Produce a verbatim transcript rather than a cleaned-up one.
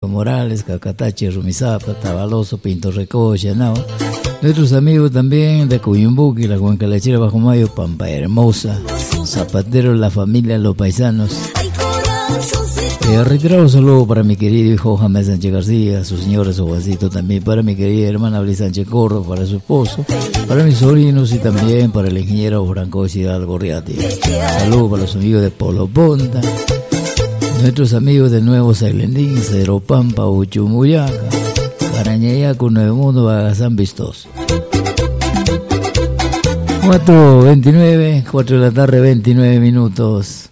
Morales, Cacatache, Rumisapa, Tabaloso, Pinto Recocha, ¿no? Nuestros amigos también de Cuyumbuqui, la Cuenca Lechera, Bajo Mayo, Pampa Hermosa, Zapatero, la familia, los paisanos. Eh, reiterado un saludo para mi querido hijo James Sánchez García, su señora, su Juancito, también para mi querida hermana Blis Sánchez Corro, para su esposo, para mis sobrinos y también para el ingeniero Franco Cidal Gorriati. Saludos para los amigos de Polo Ponta, nuestros amigos de Nuevo Sailendín, Cedro Pampa, Uchumuyaca, Carañayacu, Nuevo Mundo, Bagazán Vistoso. cuatro veintinueve, cuatro de la tarde, veintinueve minutos.